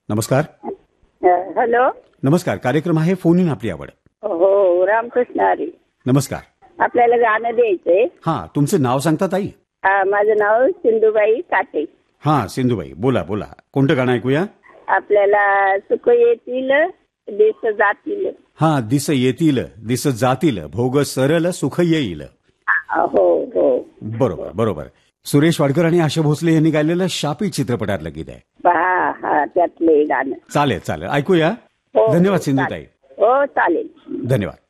नमस्कार. हॅलो. नमस्कार. कार्यक्रम आहे फोन इन आपली आवड. हो, रामकृष्ण हरी. नमस्कार. आपल्याला गाणं द्यायचंय. हा, तुमचं नाव सांगता ताई? माझं नाव सिंधुबाई काटे. हा, सिंधुबाई, बोला बोला. कोणतं गाणं ऐकूया? आपल्याला सुख येतील दिस जातील. हा, दिस येतील दिस जातील भोग सरल सुख येईल. हो हो, बरोबर बरोबर. सुरेश वाडकर आणि आशा भोसले यांनी गायलेलं शापी चित्रपटातलं गीत आहे. हा हा, त्यातले गाणं. चालेल चालेल, ऐकूया. हो, धन्यवाद सिंधुताई. हो, चालेल. धन्यवाद.